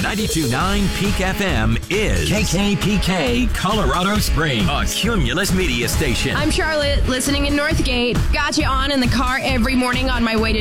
92.9 Peak FM is KKPK Colorado Springs, a Cumulus media station. I'm Charlotte, listening in Northgate. Got you on in the car every morning on my way to